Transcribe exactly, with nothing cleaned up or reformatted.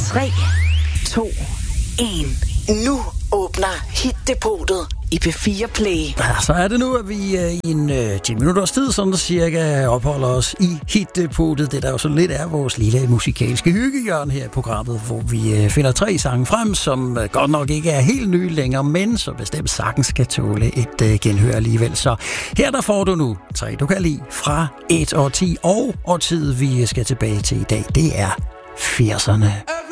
tre, to, en. Nu åbner Hit-depotet i P fire Play. Ja, så er det nu, at vi øh, i en øh, ti minutters tid, sådan der cirka, opholder os i Hit-depotet. Det der jo så lidt er vores lille musikalske hyggehjørne her i programmet, hvor vi øh, finder tre sange frem, som øh, godt nok ikke er helt nye længere, men så bestemt sagtens skal tåle et øh, genhør alligevel. Så her der får du nu tre, du kan lide fra et årti, og årtiet, vi skal tilbage til i dag, det er firserne.